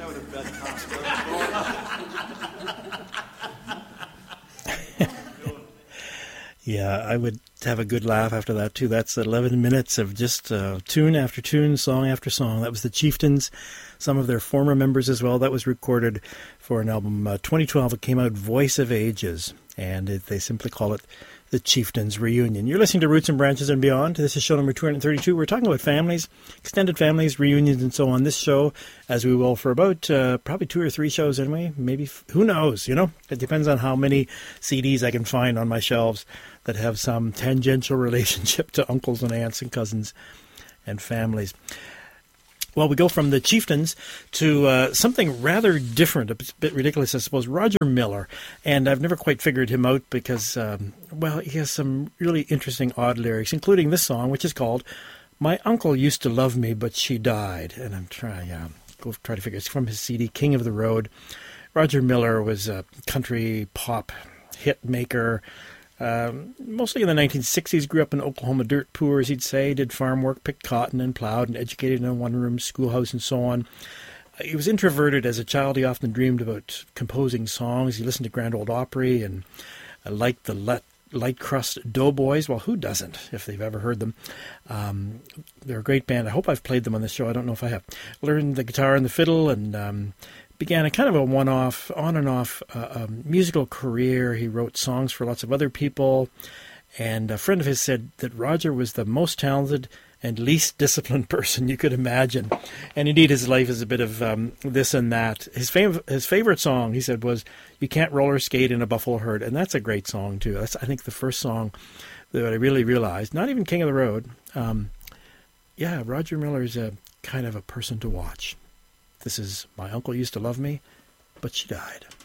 Yeah, I would have a good laugh after that, too. That's 11 minutes of just tune after tune, song after song. That was the Chieftains, some of their former members as well. That was recorded for an album 2012. It came out, Voice of Ages, and they simply call it the Chieftains Reunion. You're listening to Roots and Branches and Beyond. This is show number 232. We're talking about families, extended families, reunions, and so on. This show, as we will for about probably 2 or 3 shows anyway, maybe, who knows, you know? It depends on how many CDs I can find on my shelves that have some tangential relationship to uncles and aunts and cousins and families. Well, we go from the Chieftains to something rather different, a bit ridiculous, I suppose, Roger Miller. And I've never quite figured him out because, well, he has some really interesting, odd lyrics, including this song, which is called My Uncle Used to Love Me, But She Died. And I'm trying to figure it's from his CD, King of the Road. Roger Miller was a country pop hit maker, mostly in the 1960s, grew up in Oklahoma dirt poor, as he'd say, did farm work, picked cotton and plowed and educated in a one-room schoolhouse and so on. He was introverted as a child. He often dreamed about composing songs. He listened to Grand Ole Opry and liked the Light Crust Doughboys. Well, who doesn't, if they've ever heard them? They're a great band. I hope I've played them on the show. I don't know if I have. Learned the guitar and the fiddle and began a kind of a one-off, on and off musical career. He wrote songs for lots of other people, and a friend of his said that Roger was the most talented and least disciplined person you could imagine. And indeed, his life is a bit of this and that. His favorite song, he said, was You Can't Roller Skate in a Buffalo Herd, and that's a great song, too. That's, I think, the first song that I really realized, not even King of the Road. Yeah, Roger Miller's a kind of a person to watch. This is My Uncle Used to Love Me, But She Died.